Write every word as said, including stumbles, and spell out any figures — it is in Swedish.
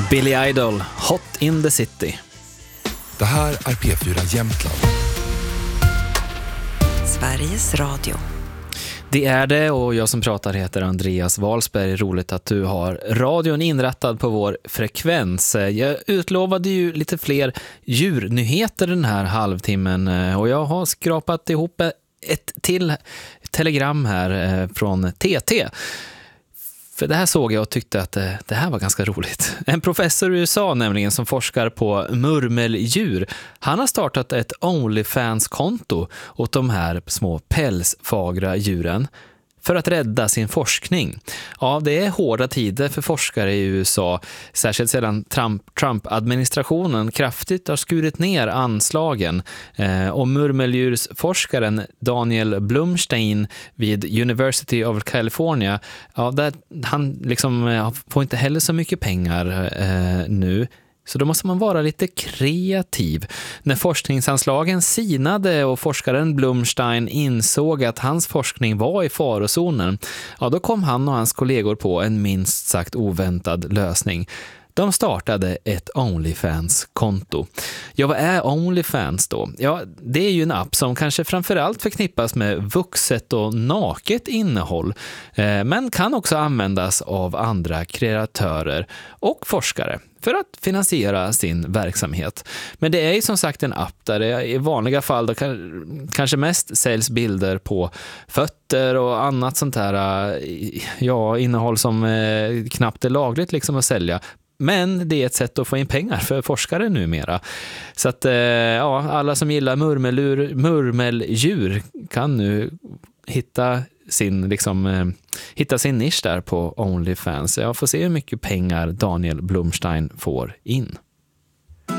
Billy Idol, Hot in the City. Det här är P fyra Jämtland. Sveriges Radio. Det är det, och jag som pratar heter Andreas Wahlsberg. Roligt att du har radion inrättad på vår frekvens. Jag utlovade ju lite fler djurnyheter den här halvtimmen, och jag har skrapat ihop ett till telegram här från T T. För det här såg jag och tyckte att det, det här var ganska roligt. En professor i U S A nämligen som forskar på murmeldjur. Han har startat ett OnlyFans-konto åt de här små pälsfagra djuren för att rädda sin forskning. Ja, det är hårda tider för forskare i U S A, särskilt sedan Trump, Trump-administrationen kraftigt har skurit ner anslagen. Eh, och murmeldjursforskaren Daniel Blumstein vid University of California, ja, där, han liksom får inte heller så mycket pengar eh, nu. Så då måste man vara lite kreativ. När forskningsanslagen sinade och forskaren Blumstein insåg att hans forskning var i farozonen, ja, då kom han och hans kollegor på en minst sagt oväntad lösning. De startade ett OnlyFans-konto. Ja, vad är OnlyFans då? Ja, det är ju en app som kanske framförallt förknippas med vuxet och naket innehåll, eh, men kan också användas av andra kreatörer och forskare för att finansiera sin verksamhet. Men det är ju som sagt en app där det i vanliga fall då kan, kanske mest säljs bilder på fötter och annat sånt här, ja, innehåll som eh, knappt är lagligt liksom att sälja. Men det är ett sätt att få in pengar för forskare numera. Så att ja, alla som gillar murmeldjur, murmeldjur kan nu hitta sin, liksom, hitta sin nisch där på OnlyFans. Jag får se hur mycket pengar Daniel Blumstein får in.